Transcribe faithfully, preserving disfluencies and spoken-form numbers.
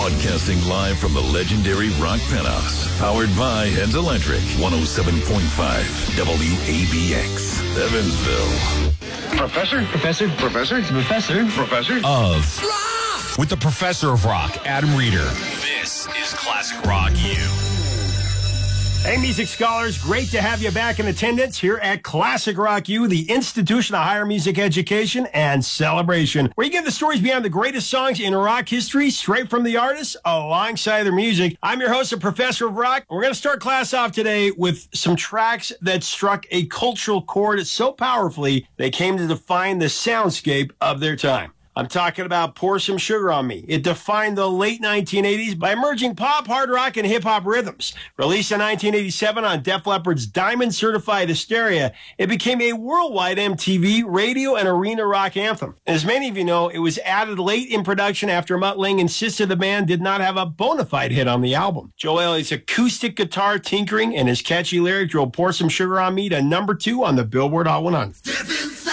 Broadcasting live from the legendary Rock Penthouse. Powered by Heads Electric. one oh seven point five W A B X. Evansville. Professor? Professor? Professor? Professor? Professor? Of rock! With the Professor of Rock, Adam Reeder. This is Classic Rock U. Hey, music scholars, great to have you back in attendance here at Classic Rock U, the institution of higher music education and celebration, where you get the stories behind the greatest songs in rock history, straight from the artists, alongside their music. I'm your host, the Professor of Rock. We're going to start class off today with some tracks that struck a cultural chord so powerfully, they came to define the soundscape of their time. I'm talking about Pour Some Sugar on Me. It defined the late nineteen eighties by merging pop, hard rock, and hip-hop rhythms. Released in nineteen eighty-seven on Def Leppard's Diamond Certified Hysteria, it became a worldwide M T V, radio, and arena rock anthem. As many of you know, it was added late in production after Mutt Lange insisted the band did not have a bona fide hit on the album. Joe Elliott's acoustic guitar tinkering and his catchy lyric drove Pour Some Sugar on Me to number two on the Billboard Hot one hundred.